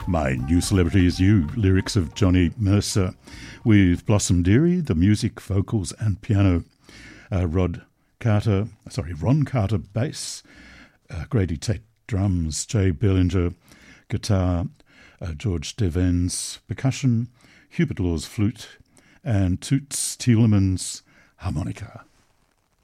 My New Celebrity Is You, lyrics of Johnny Mercer, with Blossom Dearie, the music, vocals and piano, Ron Carter bass, Grady Tate drums, Jay Bellinger guitar, George Devens percussion, Hubert Law's flute, and Toots Tielemans harmonica.